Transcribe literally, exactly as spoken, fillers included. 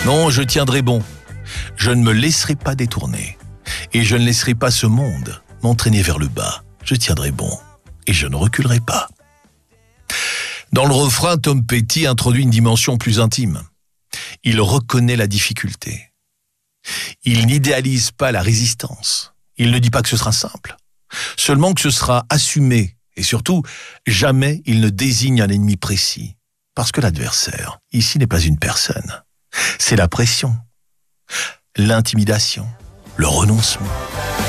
Non, je tiendrai bon. Je ne me laisserai pas détourner. Et je ne laisserai pas ce monde m'entraîner vers le bas. Je tiendrai bon. Et je ne reculerai pas. Dans le refrain, Tom Petty introduit une dimension plus intime. Il reconnaît la difficulté. Il n'idéalise pas la résistance. Il ne dit pas que ce sera simple. Seulement que ce sera assumé. Et surtout, jamais il ne désigne un ennemi précis. Parce que l'adversaire, ici, n'est pas une personne. C'est la pression, l'intimidation, le renoncement.